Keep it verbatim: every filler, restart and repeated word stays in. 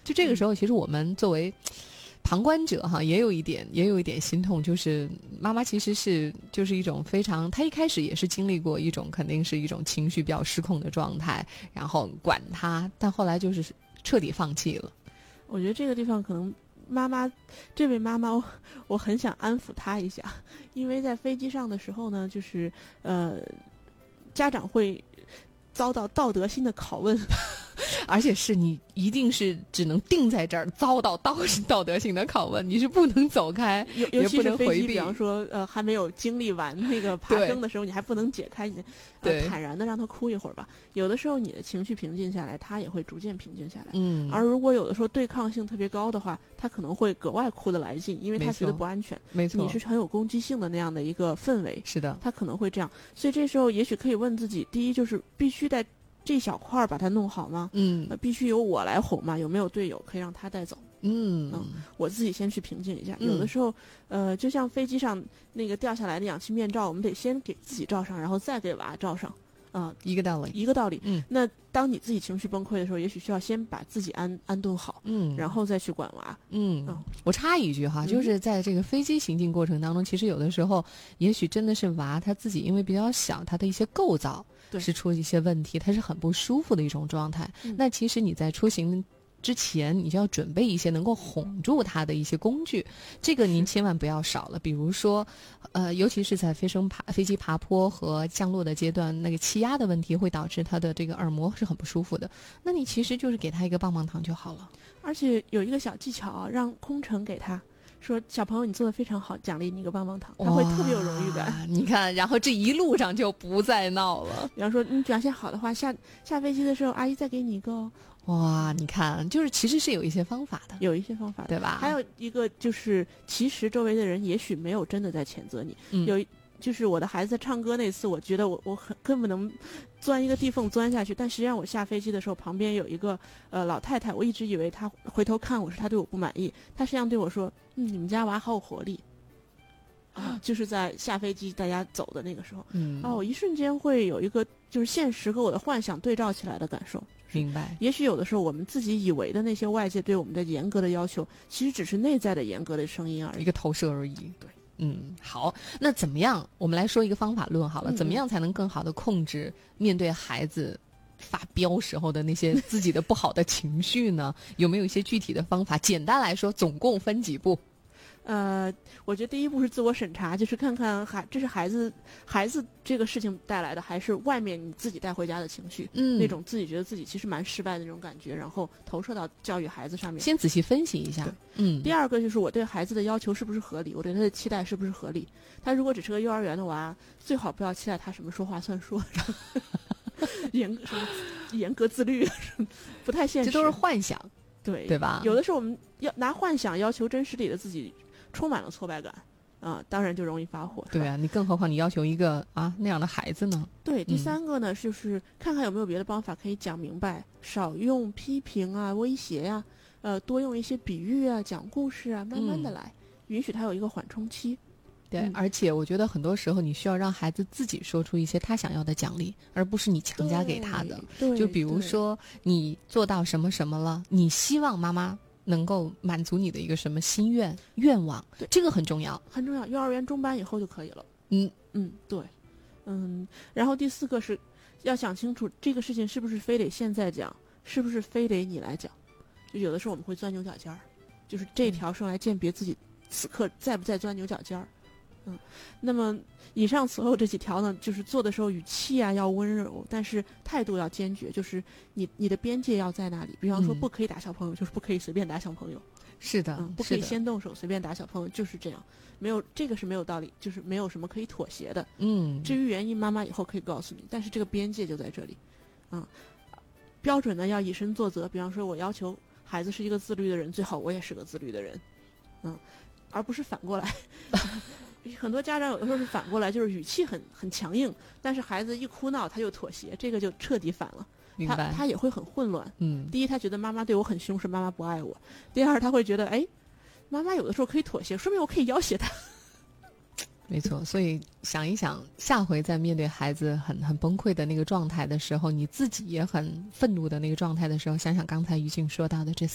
就这个时候，其实我们作为旁观者哈，也有一点，也有一点心痛，就是妈妈其实是就是一种非常，她一开始也是经历过一种肯定是一种情绪比较失控的状态，然后管她，但后来就是彻底放弃了。 我觉得这个地方可能妈妈，这位妈妈我，我很想安抚她一下，因为在飞机上的时候呢，就是呃，家长会遭到道德性的拷问。 而且是你一定是只能定在这儿遭到道道德性的拷问，你是不能走开， 尤尤其是飞机， 也不能回避。 比方说，呃，还没有经历完那个爬升的时候，你还不能解开你，呃，坦然的让他哭一会儿吧。有的时候你的情绪平静下来，他也会逐渐平静下来。 嗯。 而如果有的时候对抗性特别高的话，他可能会格外哭得来劲，因为他觉得不安全。 没错， 你是很有攻击性的那样的一个氛围。 是的， 他可能会这样。所以这时候也许可以问自己：第一，就是必须在这小块儿把它弄好吗？ 嗯， 呃，必须由我来哄吗？有没有队友可以让他带走？ 嗯嗯，我自己先去平静一下。 嗯、 有的时候，呃，就像飞机上那个掉下来的氧气面罩，我们得先给自己罩上，然后再给娃罩上。啊、呃， 一个道理， 一个道理。 嗯， 那当你自己情绪崩溃的时候，也许需要先把自己安安顿好， 嗯， 然后再去管娃。 嗯，嗯我插一句哈，就是在这个飞机行进过程当中，其实有的时候，也许真的是娃他自己因为比较小，他的一些构造。是出一些问题，它是很不舒服的一种状态、嗯、那其实你在出行之前你就要准备一些能够哄住它的一些工具，这个您千万不要少了。比如说呃，尤其是在飞升爬飞机爬坡和降落的阶段，那个气压的问题会导致它的这个耳膜是很不舒服的，那你其实就是给他一个棒棒糖就好了。 而且有一个小技巧啊，让空乘给他说，小朋友你做得非常好，奖励你一个棒棒糖，他会特别有荣誉感。 你看，然后这一路上就不再闹了。 比方说你表现好的话，下下飞机的时候，阿姨再给你一个哦。 哇，你看，就是其实是有一些方法的， 有一些方法的， 对吧？ 还有一个就是，其实周围的人也许没有真的在谴责你。嗯、有就是我的孩子唱歌那次，我觉得我我很根本能钻一个地缝钻下去，但实际上我下飞机的时候，旁边有一个呃老太太，我一直以为她回头看我是她对我不满意，她实际上对我说：“嗯，你们家娃好有活力。”啊，就是在下飞机大家走的那个时候，嗯，啊，我一瞬间会有一个就是现实和我的幻想对照起来的感受。 明白。 也许有的时候我们自己以为的那些外界对我们的严格的要求，其实只是内在的严格的声音而已， 一个投射而已。 对。 嗯，好，那怎么样？我们来说一个方法论好了，嗯、怎么样才能更好的控制面对孩子发飙时候的那些自己的不好的情绪呢？有没有一些具体的方法？简单来说，总共分几步？ 呃，我觉得第一步是自我审查，就是看看孩这是孩子孩子这个事情带来的，还是外面你自己带回家的情绪，嗯，那种自己觉得自己其实蛮失败的那种感觉，然后投射到教育孩子上面。 先仔细分析一下，嗯。 第二个就是我对孩子的要求是不是合理，我对他的期待是不是合理。他如果只是个幼儿园的娃，最好不要期待他什么说话算数，严格什么严格自律，不太现实。 这都是幻想， 对对吧？ 有的时候我们要拿幻想要求真实里的自己。充满了挫败感啊、呃，当然就容易发火。 对啊，你更何况你要求一个啊那样的孩子呢？ 对，第三个呢、嗯、就是看看有没有别的方法可以讲明白，少用批评啊、威胁呀、啊，呃，多用一些比喻啊、讲故事啊，慢慢的来，嗯、允许他有一个缓冲期。 对、嗯，而且我觉得很多时候你需要让孩子自己说出一些他想要的奖励，而不是你强加给他的。 对， 就比如说你做到什么什么了，你希望妈妈能够满足你的一个什么心愿愿望，这个很重要， 很重要。幼儿园中班以后就可以了。 嗯嗯，对，嗯。然后第四个是要想清楚这个事情是不是非得现在讲，是不是非得你来讲。就有的时候我们会钻牛角尖儿，就是这条是用来鉴别自己此刻在不在钻牛角尖儿。嗯，那么以上所有这几条呢，就是做的时候语气啊要温柔，但是态度要坚决，就是你你的边界要在那里。比方说不可以打小朋友，嗯、就是不可以随便打小朋友。 是的、 嗯，不可以先动手随便打小朋友，就是这样。没有这个是没有道理，就是没有什么可以妥协的。 嗯， 至于原因，妈妈以后可以告诉你，但是这个边界就在这里。嗯，标准呢要以身作则。比方说，我要求孩子是一个自律的人，最好我也是个自律的人。嗯，而不是反过来。很多家长有的时候是反过来，就是语气很很强硬，但是孩子一哭闹他就妥协，这个就彻底反了。 明白。 他他也会很混乱。 嗯， 第一他觉得妈妈对我很凶，是妈妈不爱我；第二他会觉得，哎，妈妈有的时候可以妥协，说明我可以要挟他。 没错，所以想一想，下回在面对孩子很很崩溃的那个状态的时候，你自己也很愤怒的那个状态的时候，想想刚才于静说到的这